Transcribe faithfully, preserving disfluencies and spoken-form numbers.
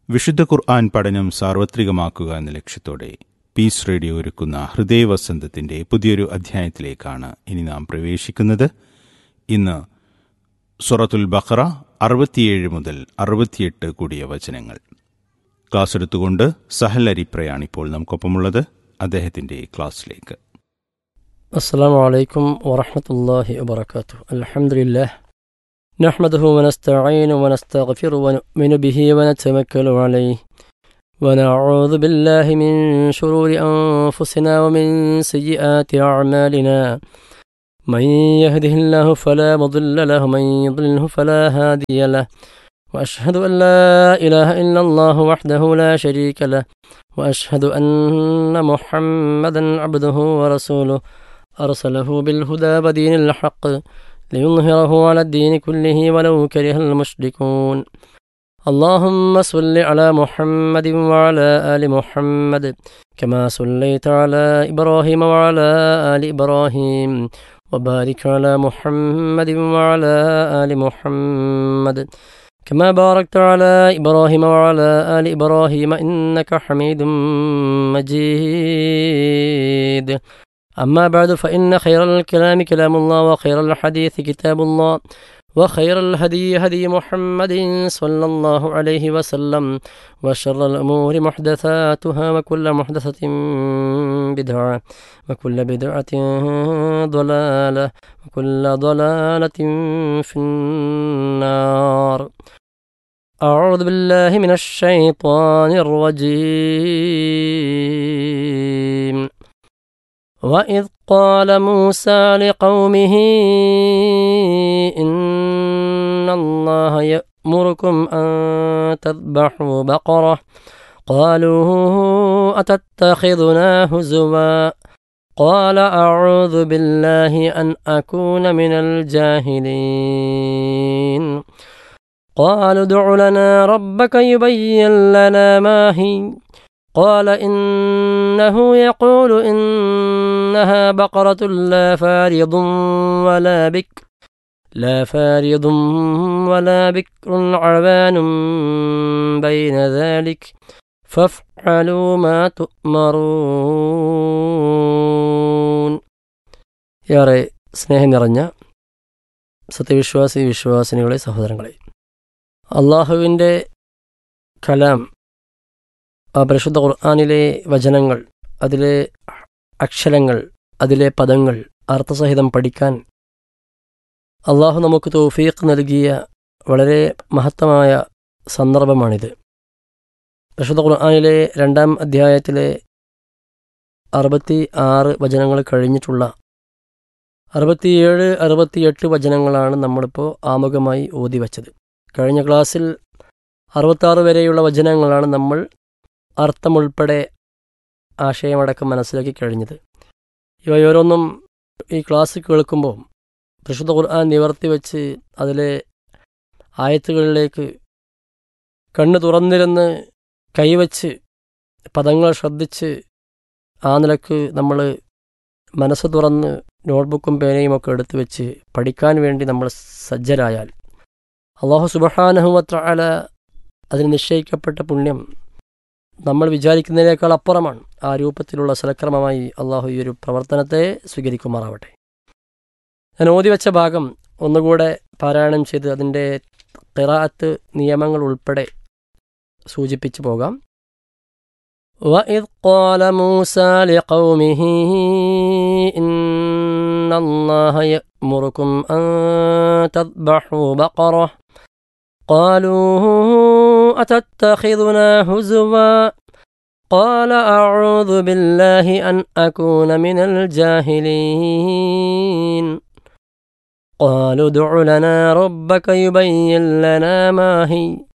വിശുദ്ധ ഖുർആൻ പഠനം സാർവത്രികമാക്കുക എന്ന ലക്ഷ്യത്തോടെ പീസ് റേഡിയോ ഒരുക്കുന്ന ഹൃദയവസന്തത്തിന്റെ പുതിയൊരു അധ്യായത്തിലേക്കാണ് ഇനി നാം പ്രവേശിക്കുന്നത്. ഇന്ന് സൂറത്തുൽ ബഖറ അറുപത്തിയേഴ് മുതൽ അറുപത്തിയെട്ട് കൂടിയ വചനങ്ങൾ ക്ലാസ് എടുത്തുകൊണ്ട് സഹൽ അരിപ്രയാണ് ഇപ്പോൾ നമുക്കൊപ്പമുള്ളത്. അദ്ദേഹത്തിന്റെ ക്ലാസ്സിലേക്ക്. അസ്സലാമു അലൈക്കും വറഹ്മത്തുള്ളാഹി വബറകാതുഹു. അൽഹംദുലില്ലാഹ് നഹ്മദുഹു വനസ്തഈനു വനസ്തഗ്ഫിറു വനുഅ്മിനു ബിഹി വനതവക്കലു അലൈഹി വനഊദു ബില്ലാഹി മിൻ ശുറൂരി അൻഫുസിനാ വമിൻ സയ്യിആതി അഅ്മാലിനാ മൻ യഹ്ദിഹില്ലാഹു ഫലാ മുദില്ല ലഹു വമൻ യുദ്ലിൽഹു ഫലാ ഹാദിയ ലഹു وأشهد أن لا إله إلا الله وحده لا شريك له وأشهد أن محمدا عبده ورسوله أرسله بالهدى ودين الحق ليظهره على الدين كله ولو كره المشركون. اللهم صل على محمد وعلى آل محمد كما صليت على إبراهيم وعلى آل إبراهيم وبارك على محمد وعلى آل محمد كما باركت على إبراهيم وعلى آل إبراهيم إنك حميد مجيد. أما بعد فإن خير الكلام كلام الله وخير الحديث كتاب الله وخير الهدي هدي محمد صلى الله عليه وسلم وشر الأمور محدثاتها وكل محدثة بدعة وكل بدعة ضلالة وكل ضلالة في النار. أعوذ بالله من الشيطان الرجيم. وإذ قال موسى لقومه إن الله يأمركم أن تذبحوا بقرة قالوا أتتخذنا هزوا قال أعوذ بالله أن أكون من الجاهلين. قالوا ادع لنا ربك يبين لنا ما هي قال إنه يقول إنها بقرة لا فارض ولا بكر لا فارض ولا بكر عوان بين ذلك فافعلوا ما تؤمرون. ഏറെ സ്നേഹം നിറഞ്ഞ സത്യവിശ്വാസി വിശ്വാസിനികളെ സഹോദരങ്ങളെ, അള്ളാഹുവിൻ്റെ കലാം, ആ പരിശുദ്ധ ഖുർആനിലെ വചനങ്ങൾ, അതിലെ അക്ഷരങ്ങൾ, അതിലെ പദങ്ങൾ അർത്ഥസഹിതം പഠിക്കാൻ അള്ളാഹു നമുക്ക് തൗഫീഖ് നൽകിയ വളരെ മഹത്തമായ സന്ദർഭമാണിത്. പരിശുദ്ധ ഖുർആനിലെ രണ്ടാം അധ്യായത്തിലെ അറുപത്തി ആറ് വചനങ്ങൾ കഴിഞ്ഞിട്ടുള്ള അറുപത്തിയേഴ് അറുപത്തിയെട്ട് വചനങ്ങളാണ് നമ്മളിപ്പോൾ ആമുഖമായി ഓതി വച്ചത്. കഴിഞ്ഞ ക്ലാസ്സിൽ അറുപത്താറ് വരെയുള്ള വചനങ്ങളാണ് നമ്മൾ അർത്ഥമുൾപ്പെടെ ആശയമടക്കം മനസ്സിലാക്കി കഴിഞ്ഞത്. ഇവയോരൊന്നും ഈ ക്ലാസ് കേൾക്കുമ്പോൾ പരിശുദ്ധ ഖുർആൻ നിവർത്തി വെച്ച് അതിലെ ആയത്തുകളിലേക്ക് കണ്ണ് തുറന്നിരുന്ന് കൈവച്ച് പദങ്ങൾ ശ്രദ്ധിച്ച് ആ നിലക്ക് നമ്മൾ മനസ്സ് തുറന്ന് നോട്ട്ബുക്കും പേനയും ഒക്കെ എടുത്തു വെച്ച് പഠിക്കാൻ വേണ്ടി നമ്മൾ സജ്ജരായാൽ അല്ലാഹു സുബ്ഹാനഹു വ തആല അതിന് നിശ്ചയിക്കപ്പെട്ട പുണ്യം നമ്മൾ വിചാരിക്കുന്നതിനേക്കാൾ അപ്പുറമാണ്. ആ രൂപത്തിലുള്ള സലക്രമമായി അള്ളാഹു ഈ ഒരു പ്രവർത്തനത്തെ സ്വീകരിക്കുമാറാവട്ടെ. ഞാൻ ഓതി വെച്ച ഭാഗം ഒന്നുകൂടെ പാരായണം ചെയ്ത് അതിൻ്റെ ഖിറാഅത്ത് നിയമങ്ങൾ ഉൾപ്പെടെ സൂചിപ്പിച്ചു പോകാം. وَإِذْ قَالَ مُوسَى لِقَوْمِهِ إِنَّ اللَّهَ يَأْمُرُكُمْ أَن تَذْبَحُوا بَقَرَةً قالوا أتتخذنا هزوا قال أعوذ بالله أن أكون من الجاهلين. قالوا ادع لنا ربك يبين لنا ما هي